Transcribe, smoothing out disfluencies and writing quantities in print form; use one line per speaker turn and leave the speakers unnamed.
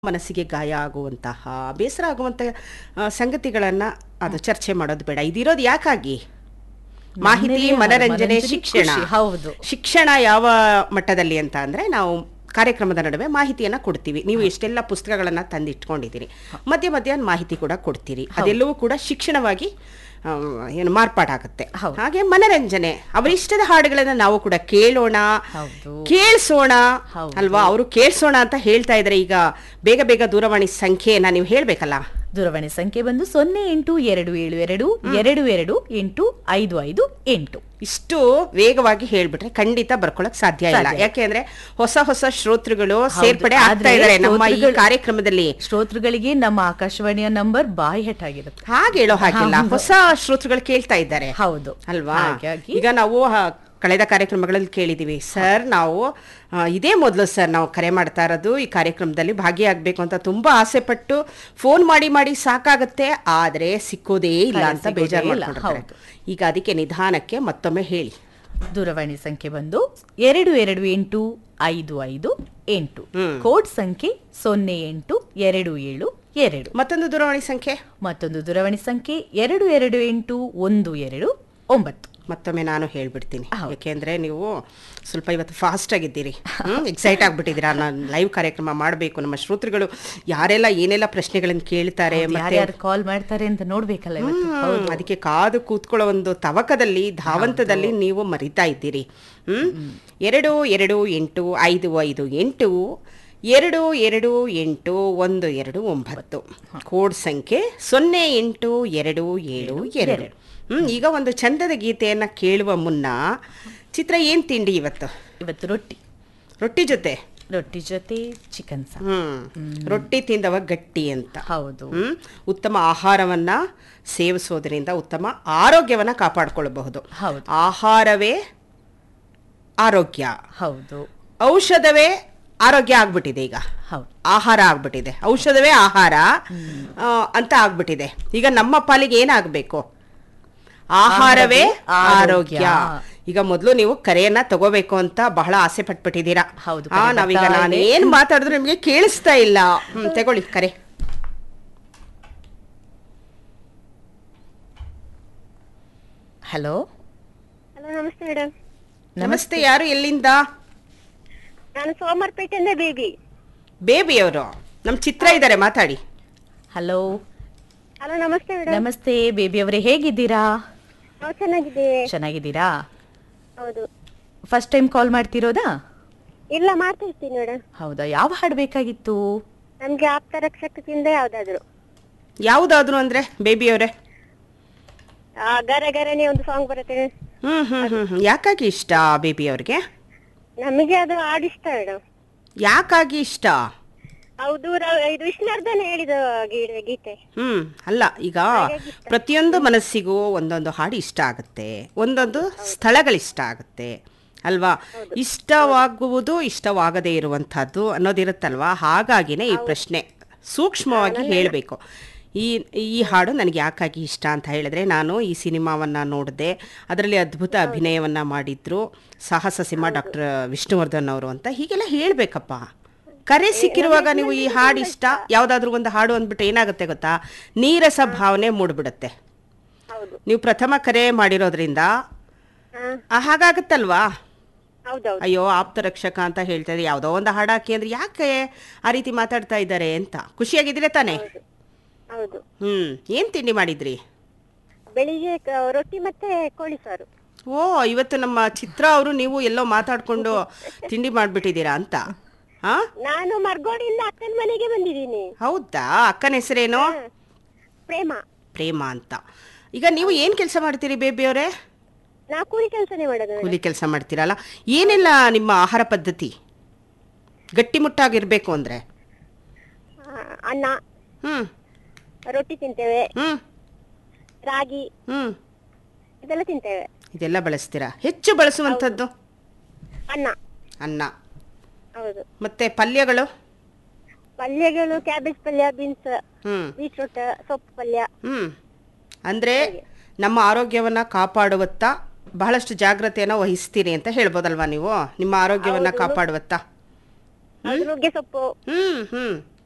ಮನಸ್ಸಿಗೆ ಗಾಯ ಆಗುವಂತಹ ಬೇಸರ ಆಗುವಂತಹ ಸಂಗತಿಗಳನ್ನ ಅದು ಚರ್ಚೆ ಮಾಡೋದು ಬೇಡ. ಇದಿರೋದು ಯಾಕಾಗಿ? ಮಾಹಿತಿ, ಮನರಂಜನೆ, ಶಿಕ್ಷಣ.
ಹೌದು.
ಶಿಕ್ಷಣ ಯಾವ ಮಟ್ಟದಲ್ಲಿ ಅಂತ ಅಂದ್ರೆ ನಾವು ಕಾರ್ಯಕ್ರಮದ ನಡುವೆ ಮಾಹಿತಿಯನ್ನ ಕೊಡ್ತೀವಿ. ನೀವು ಎಷ್ಟೆಲ್ಲ ಪುಸ್ತಕಗಳನ್ನ ತಂದಿಟ್ಕೊಂಡಿದ್ದೀರಿ, ಮಧ್ಯ ಮಧ್ಯ ಮಾಹಿತಿ ಕೂಡ ಕೊಡ್ತೀರಿ. ಅದೆಲ್ಲವೂ ಕೂಡ ಶಿಕ್ಷಣವಾಗಿ ಏನು ಮಾರ್ಪಾಡಾಗುತ್ತೆ. ಹಾಗೆ ಮನರಂಜನೆ, ಅವರಿಷ್ಟದ ಹಾಡುಗಳನ್ನ ನಾವು ಕೂಡ ಕೇಳೋಣ, ಕೇಳಿಸೋಣ ಅಲ್ವಾ? ಅವರು ಕೇಳಿಸೋಣ ಅಂತ ಹೇಳ್ತಾ ಇದ್ದಾರೆ. ಈಗ ಬೇಗ ಬೇಗ ದೂರವಾಣಿ ಸಂಖ್ಯೆಯನ್ನ ನೀವು ಹೇಳ್ಬೇಕಲ್ಲ.
ದೂರವಾಣಿ ಸಂಖ್ಯೆ ಬಂದು 0872222855.
ಇಷ್ಟು ವೇಗವಾಗಿ ಹೇಳ್ಬಿಟ್ರೆ ಖಂಡಿತ ಬರ್ಕೊಳಕ್ ಸಾಧ್ಯ ಇಲ್ಲ. ಯಾಕೆಂದ್ರೆ ಹೊಸ ಹೊಸ ಶ್ರೋತೃಗಳು ಸೇರ್ಪಡೆ ಆಗ್ತಾ ಇದ್ದಾರೆ ನಮ್ಮ ಈ ಕಾರ್ಯಕ್ರಮದಲ್ಲಿ.
ಶ್ರೋತೃಗಳಿಗೆ ನಮ್ಮ ಆಕಾಶವಾಣಿಯ ನಂಬರ್ ಬಾಯಿ ಹೆಟ್ಟಾಗಿರುತ್ತೆ.
ಹಾಗೆ ಹೇಳೋ ಹಾಗಿಲ್ಲ, ಹೊಸ ಶ್ರೋತೃಗಳು ಕೇಳ್ತಾ ಇದ್ದಾರೆ.
ಹೌದು
ಅಲ್ವಾ? ಈಗ ನಾವು ಕಳೆದ ಕಾರ್ಯಕ್ರಮಗಳಲ್ಲಿ ಕೇಳಿದೀವಿ, ಸರ್ ನಾವು ಇದೇ ಮೊದಲು ಸರ್ ನಾವು ಕರೆ ಮಾಡ್ತಾ ಇರೋದು, ಈ ಕಾರ್ಯಕ್ರಮದಲ್ಲಿ ಭಾಗಿಯಾಗಬೇಕು ಅಂತ ತುಂಬಾ ಆಸೆ ಪಟ್ಟು ಫೋನ್ ಮಾಡಿ ಮಾಡಿ ಸಾಕಾಗತ್ತೆ, ಆದ್ರೆ ಸಿಕ್ಕೋದೇ ಇಲ್ಲ ಅಂತ ಬೇಜಾರು ಮಾಡ್ಕೊಂಡಿರ್ತಾರೆ. ಈಗ ಅದಕ್ಕೆ ನಿಧಾನಕ್ಕೆ ಮತ್ತೊಮ್ಮೆ ಹೇಳಿ.
ದೂರವಾಣಿ ಸಂಖ್ಯೆ ಬಂದು 22285558. ಕೋಡ್ ಸಂಖ್ಯೆ 082772.
ಮತ್ತೊಂದು ದೂರವಾಣಿ ಸಂಖ್ಯೆ
22281229.
ಮತ್ತೊಮ್ಮೆ ನಾನು ಹೇಳ್ಬಿಡ್ತೀನಿ, ಯಾಕೆಂದ್ರೆ ನೀವು ಸ್ವಲ್ಪ ಇವತ್ತು ಫಾಸ್ಟ್ ಆಗಿದ್ದೀರಿ, ಎಕ್ಸೈಟ್ ಆಗ್ಬಿಟ್ಟಿದ್ದೀರಾ. ನಾನು ಲೈವ್ ಕಾರ್ಯಕ್ರಮ ಮಾಡಬೇಕು, ನಮ್ಮ ಶ್ರೋತೃಗಳು ಯಾರೆಲ್ಲ ಏನೆಲ್ಲ ಪ್ರಶ್ನೆಗಳನ್ನು ಕೇಳ್ತಾರೆ,
ಯಾರ್ಯಾರು ಕಾಲ್ ಮಾಡ್ತಾರೆ ಅಂತ ನೋಡ್ಬೇಕಲ್ಲ.
ಅದಕ್ಕೆ ಕಾದು ಕೂತ್ಕೊಳ್ಳೋ ಒಂದು ತವಕದಲ್ಲಿ, ಧಾವಂತದಲ್ಲಿ ನೀವು ಮರಿತಾ ಇದ್ದೀರಿ. 222822281229. ಕೋಡ್ ಸಂಖ್ಯೆ 082772. ಈಗ ಒಂದು ಚಂದದ ಗೀತೆಯನ್ನ ಕೇಳುವ ಮುನ್ನ ಚಿತ್ರ, ಏನ್ ತಿಂಡಿ ಇವತ್ತು? ರೊಟ್ಟಿ ಜೊತೆ
ಚಿಕನ್ ಸಾರು.
ರೊಟ್ಟಿ ತಿಂದವ ಗಟ್ಟಿ ಅಂತ.
ಹೌದು.
ಉತ್ತಮ ಆಹಾರವನ್ನ ಸೇವಿಸೋದ್ರಿಂದ ಉತ್ತಮ ಆರೋಗ್ಯವನ್ನ ಕಾಪಾಡಿಕೊಳ್ಳಬಹುದು. ಆಹಾರವೇ ಆರೋಗ್ಯ.
ಹೌದು.
ಔಷಧವೇ ಆರೋಗ್ಯ ಆಗ್ಬಿಟ್ಟಿದೆ. ಈಗ ಆಹಾರ ಆಗ್ಬಿಟ್ಟಿದೆ, ಔಷಧವೇ ಆಹಾರ ಅಂತ ಆಗ್ಬಿಟ್ಟಿದೆ. ಈಗ ನಮ್ಮ ಪಾಲಿಗೆ ಏನಾಗಬೇಕು? ಆಹಾರವೇ ಆರೋಗ್ಯ. ಈಗ ಮೊದಲು ನೀವು ಕರೆಯನ್ನ ತಗೋಬೇಕು ಅಂತ ಬಹಳ ಆಸೆ ಪಟ್ಬಿಟ್ಟಿದ್ದೀರಾ. ನಾವೀಗ ನಾನು ಏನ್ ಮಾತಾಡಿದ್ರು ನಿಮ್ಗೆ ಕೇಳಿಸ್ತಾ ಇಲ್ಲ. ತಗೊಳ್ಳಿ ಕರೆ.
ಹಲೋ.
ನಮಸ್ತೆ ಮೇಡಮ್.
ನಮಸ್ತೆ. ಯಾರು, ಎಲ್ಲಿಂದ?
ನಾನು ಸೋಮವಾರಪೇಟೆಯಿಂದ
ಬೇಬಿ ಅವರು ನಮ್ ಚಿತ್ರ ಇದ್ದಾರೆ, ಮಾತಾಡಿ.
ಹಲೋ.
ಹಲೋ, ನಮಸ್ತೆ ಮೇಡಮ್.
ನಮಸ್ತೆ ಬೇಬಿ ಅವರೇ, ಹೇಗಿದ್ದೀರಾ?
ಚೆನ್ನಾಗಿದ್ದೀರಾ? ಹೌದು.
First time call ಮಾಡ್ತಿರೋದಾ?
ಇಲ್ಲ, ಮಾಡ್ತಾ ಇರ್ತೀನಿ ಮೇಡಮ್.
ಹೌದಾ? ಯಾವ ಹಾಡು ಬೇಕಾಗಿತ್ತು?
ನಮ್ಗೆ ಆಪ್ತ ರಕ್ಷಕದಿಂದ
ಯಾವ್ದಾದ್ರು ಅಂದ್ರೆ ಬೇಬಿ ಅವರೇ?
ಗರ ಗರನೆ ಒಂದು ಸಾಂಗ್ ಬರುತ್ತೆ.
ಯಾಕಾಗಿ ಇಷ್ಟ ಬೇಬಿ ಅವ್ರಿಗೆ?
ನಮಗೆ ಅದು ಹಾಡು ಇಷ್ಟ ಮೇಡಮ್.
ಯಾಕಾಗಿ ಇಷ್ಟ?
ಹೌದು, ಇದು ವಿಷ್ಣುವರ್ಧನ್ ಹೇಳಿದ ಗೀತೆ.
ಅಲ್ಲ, ಈಗ ಪ್ರತಿಯೊಂದು ಮನಸ್ಸಿಗೂ ಒಂದೊಂದು ಹಾಡು ಇಷ್ಟ ಆಗುತ್ತೆ, ಒಂದೊಂದು ಸ್ಥಳಗಳಿಷ್ಟ ಆಗುತ್ತೆ ಅಲ್ವಾ? ಇಷ್ಟವಾಗುವುದು ಇಷ್ಟವಾಗದೇ ಇರುವಂತಹದ್ದು ಅನ್ನೋದಿರುತ್ತಲ್ವಾ? ಹಾಗಾಗಿನೇ ಈ ಪ್ರಶ್ನೆ ಸೂಕ್ಷ್ಮವಾಗಿ ಹೇಳಬೇಕು. ಈ ಹಾಡು ನನಗೆ ಯಾಕಾಗಿ ಇಷ್ಟ ಅಂತ ಹೇಳಿದ್ರೆ, ನಾನು ಈ ಸಿನಿಮಾವನ್ನ ನೋಡಿದೆ, ಅದರಲ್ಲಿ ಅದ್ಭುತ ಅಭಿನಯವನ್ನ ಮಾಡಿದ್ರು ಸಾಹಸ ಸಿಂಹ ಡಾಕ್ಟರ್ ವಿಷ್ಣುವರ್ಧನ್ ಅವರು ಅಂತ ಹೀಗೆಲ್ಲ ಹೇಳ್ಬೇಕಪ್ಪ. ಕರೆ ಸಿಕ್ಕಿರುವಾಗ ನೀವು ಈ ಹಾಡು ಇಷ್ಟ, ಯಾವ್ದಾದ್ರು ಒಂದು ಹಾಡು ಅಂದ್ಬಿಟ್ಟು ಏನಾಗುತ್ತೆ ಗೊತ್ತಾ, ನೀರಸ ಭಾವನೆ ಮೂಡ್ಬಿಡುತ್ತೆ. ನೀವು ಪ್ರಥಮ ಕರೆ ಮಾಡಿರೋದ್ರಿಂದ ಹಾಗಾಗತ್ತಲ್ವಾ? ಅಯ್ಯೋ ಆಪ್ತ ರಕ್ಷಕ ಅಂತ ಹೇಳ್ತಾ ಇದ್ರೆ ಯಾವ್ದೋ ಒಂದು ಹಾಡು ಹಾಕಿ ಅಂದ್ರೆ ಯಾಕೆ ಆ ರೀತಿ ಮಾತಾಡ್ತಾ ಇದ್ದಾರೆ ಅಂತ. ಖುಷಿಯಾಗಿದ್ರೆ ತಾನೆ? ಏನ್ ತಿಂಡಿ ಮಾಡಿದ್ರಿ?
ಬೆಳಿಗ್ಗೆ ರೊಟ್ಟಿ ಮತ್ತೆ ಕೋಳಿ ಸಾರು.
ಓ, ಇವತ್ತು ನಮ್ಮ ಚಿತ್ರ ಅವರು ನೀವು ಎಲ್ಲೋ ಮಾತಾಡ್ಕೊಂಡು ತಿಂಡಿ ಮಾಡ್ಬಿಟ್ಟಿದ್ದೀರಾ ಅಂತ.
ನಾನು ಮರ್ಗೋಡಿಂದ ಅಕ್ಕನ ಮನೆಗೆ ಬಂದಿದ್ದೀನಿ.
ಹೌದಾ? ಅಕ್ಕನ ಹೆಸರೇನು? ಪ್ರೇಮ ಅಂತ. ಈಗ ನೀವು ಏನ್ ಕೆಲಸ ಮಾಡ್ತೀರಿ ಬೇಬಿ ಅವರೇ?
ನಾ ಕೂಲಿ ಕೆಲಸನೇ ಮಾಡೋದು.
ಕೂಲಿ ಕೆಲಸ ಮಾಡ್ತೀರಲ್ಲ, ಏನೆಲ್ಲ ನಿಮ್ಮ ಆಹಾರ ಪದ್ಧತಿ ಗಟ್ಟಿಮುಟ್ಟಾಗಿರ್ಬೇಕು ಅಂದ್ರೆ?
ಅನ್ನ, ರೊಟ್ಟಿ ತಿಂತೇವೆ, ರಾಗಿ ಇದೆಲ್ಲ ತಿಂತೇವೆ.
ಇದೆಲ್ಲ ಬಳಸ್ತೀರಾ? ಹೆಚ್ಚು ಬಳಸುವಂತದ್ದು ಅನ್ನ. ಹೌದು. ಮತ್ತೆ ಪಲ್ಯಗಳು?
ಕ್ಯಾಬೇಜ್ ಪಲ್ಯ, ಬೀನ್ಸ್, ಬೀಟ್ರೂಟ್, ಸೊಪ್ಪು ಪಲ್ಯ.
ಅಂದ್ರೆ ನಮ್ಮ ಆರೋಗ್ಯವನ್ನ ಕಾಪಾಡುವತ್ತ ಬಹಳಷ್ಟು ಜಾಗ್ರತೆಯನ್ನ ವಹಿಸ್ತೀರಿ ಅಂತ ಹೇಳ್ಬೋದಲ್ವಾ ನೀವು? ನಿಮ್ಮ ಆರೋಗ್ಯವನ್ನ ಕಾಪಾಡುವತ್ತ
ನುಗ್ಗೆ ಸೊಪ್ಪು.